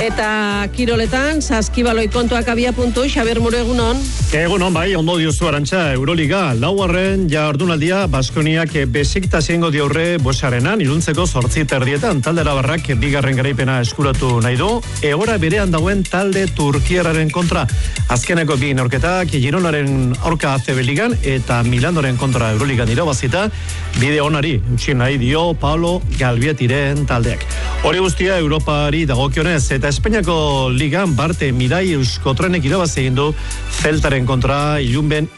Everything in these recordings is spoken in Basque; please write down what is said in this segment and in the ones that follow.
Eta kiroletan, Saskibaloi kontuak abia puntu, Xabier Muro, egunon. Egunon, bai, ondo diozu Arantxa, Euroliga, laugarren jardunaldia Baskoniak Besiktas egingo diaurre Bosarenan, Iluntzeko 8:30 talde arabarrak bigarren garaipena eskuratu nahi du, egora berean dagoen talde turkiarraren kontra. Azkeneko bi neurketak Gironaren aurka ACB Ligan eta Milanoren kontra Euroligan irabazita, bide onari utzi nahi dio Pablo Galbietiren taldeak. Hori guztia Europari dagokionez eta Espainiako Ligan Barte Mirai Euskotrenek irabazi egin du Celtaren kontra Ilunben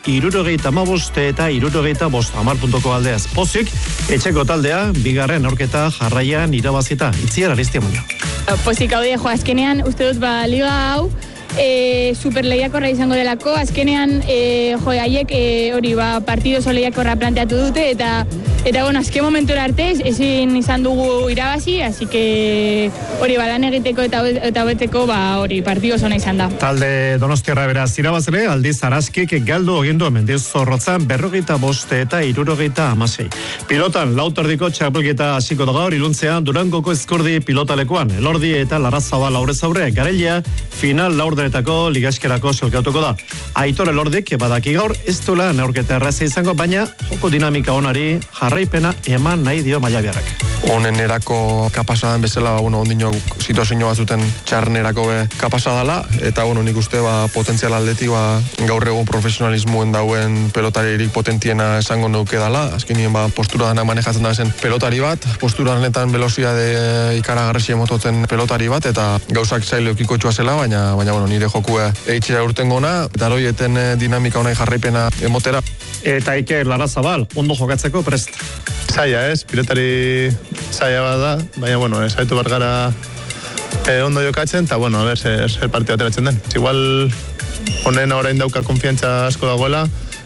75 eta 75 10 puntuko aldeaz. Pozik, etxeko taldea bigarren aurketa jarraian irabazita. Itziar Aristia Muñoz. Pozik hau jo, azkenean uste dut liga hau superleiakorra izango delako, azkenean haiek hori partido oso leiakorra planteatu dute eta bueno, azken momentura arte ezin izan dugu irabazi, así que hori lan egiteko eta beteko hori partido oso izan da. Talde Donostiarra beraz irabazle, aldiz Araskik galdu egin du Mendizorrotzan 45 eta 76. Pilotan lauterdiko txapelketa hasiko da gaur Iluntzean Durangoko Eskordi pilotalekuan, Elordi eta Larrazabal aurrez aurre, Garella final laurdenetako ligaskerako selkatuko da. Aitor Elordik badaki gaur ez duela neurketa erraza izango, baina joko dinamika onari jarraipena eman nahi dio Mailabiarrak. Honen erako kapasadan bezala, ondino situazio batzuten txarnerako kapasadala, eta nik uste potentzial aldetik gaur egun profesionalismoen dauen pelotaririk potentiena esango neuke dala, azkenien postura dana manejatzen da zen pelotari bat, postura honetan veloziade ikaragarresi emototzen pelotari bat, eta gauzak zailo ekikotxua zela, baina nire jokua eitxera urten gona, eta roieten dinamika honai jarraipena emotera. Eta Iker Larrazabal, ondo jokatzeko prest. Zaila pilotari zaila bat da, baina zaitu bargara ondo jokatzen, eta a ber, zer partida ateratzen den. Igual, honen orain dauka konfiantza asko dagoela,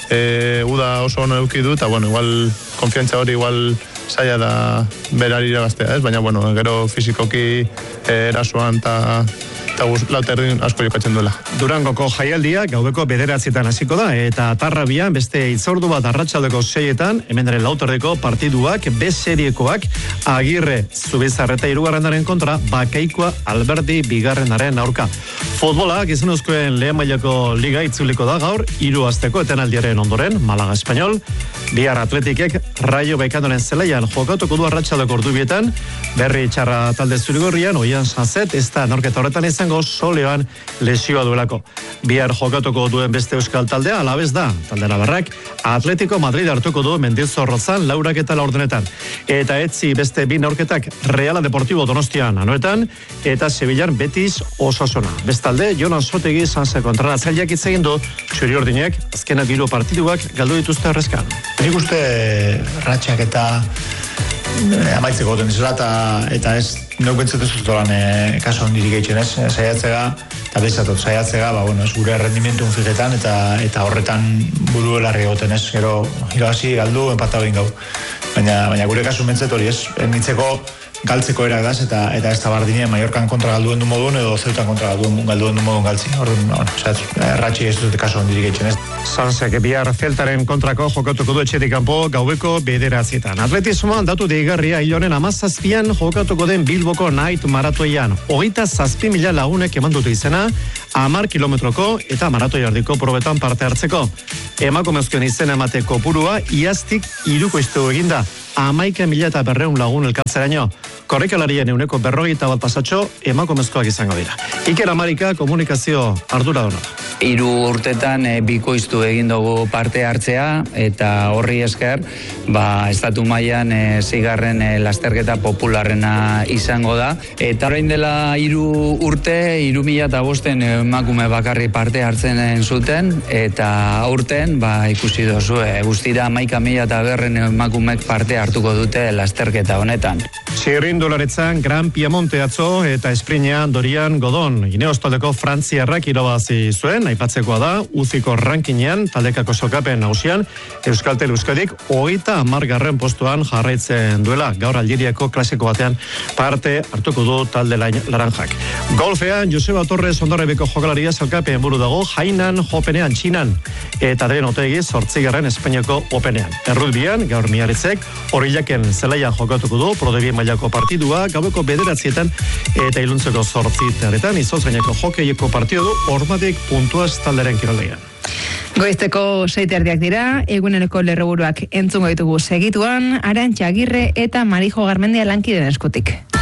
uda oso ono eduki du, eta igual, konfiantza hori igual zaila da berari irabaztea, baina gero fizikoki erasoan eta lauterdin asko jokatzen duela. Durangoko jaialdia gaudeko 9:00 hasiko da, eta Tarrabian beste itzordu bat arratsaldeko 6:00 hemendaren lauterdeko partiduak, B-seriekoak, Agirre Zubizarreta hirugarrenaren kontra, Bakaikoa Alberdi bigarrenaren aurka. Futbola gizonezkoen lehen mailako liga itzuliko da gaur, 3 asteko etenaldiaren ondoren, Malaga Espainol, bihar Atletikek Rayo Vallecanoren zelaian jokatuko du arratsaldeko ordubietan, berri txarra talde zurigorrian, Oian Sanzet, ez da norketa horretan izango soleoan lesioa duelako. Bihar jokatuko duen beste euskal taldea, Alabez da, talde nabarrak, Atletico Madrid hartuko du Mendizorrotzan 4 eta 4. Eta etzi beste bi neurketak Reala Deportivo Donostian Anoetan, eta Sevillan Betis Osasuna. Bestalde, Jonas Sotegi Sanse kontra zailak hitz egin du, txuri-urdinek azkenak 3 partiduak galdu dituzte errezkan. Nik uste ratxak eta amaitzeko goten izela, eta ez neuk bentzatu zutolan kaso hondirik egiten ez, saiatzega, eta bezatot saiatzega, ez gure rendimentu unfigetan, eta horretan buru elarri egoten ez, gero irabazi galdu, empatau egin gau. Baina gure kasu bentzat hori ez, nitzeko galtzeko erak daz, eta ez da bardine Mallorcan kontra galduen du modun, edo Zeutan kontra galduen du modun galtzi. Ratxi ez dute kaso hondirik egiten ez. Sansek bihar Celtaren kontrako jokatuko du etxetik kanpo gaueko 9:00. Atletismoan datu deigarria hilonen 17an jokatuko den Bilboko Night Maratoian. 27.000 lagunek eman dute izena, 10 kilometroko eta maratoi erdiko probetan parte hartzeko. Emakumezkoen izena emateko purua iaztik 3 eginda. 11.200 lagun elkartzeraino. Korrikalarien 41 pasatxo emakumezkoak izango dira. Iker Amarika komunikazio arduraduna. 3 urtetan bikoiztu egin dugu parte hartzea, eta horri esker, estatu mailan 6. Lasterketa popularrena izango da. Eta orain dela 3 urte, 3.005 emakume bakarri parte hartzen zuten, eta aurten ikusi dozu, guztira 11.200 emakumek parte hartuko dute lasterketa honetan. Txirrindularetzan Gran Piemonte atzo eta esprinean Dorian Godon. Ineos taldeko frantziarrak irabazi zuen, aipatzekoa da, uziko rankinean, taldekako sokapen nagusian, Euskaltel Euskadik 30. postuan jarraitzen duela. Gaur Aldiriako klasiko batean parte hartuko du talde laranjak. Golfean, Joseba Torres Ondarribeko jokalaria salkapen buru dago, Hainan Openean Txinan, eta Adrian Otegi 8. Espainiako Openean. Errutbian, gaur Miaritzek, Horillaken zelaian jokatuko du, Prodebi mailako partidua gaueko 9 eta iluntzeko 8 izoz gaineko hokeieko partidu du Ormadek Puntuaz talderen kiroldean. Goizteko 6:00 dira, eguneneko lerroburuak entzungo ditugu segituan, Arantxa Agirre eta Marijo Garmendia lankideen eskutik.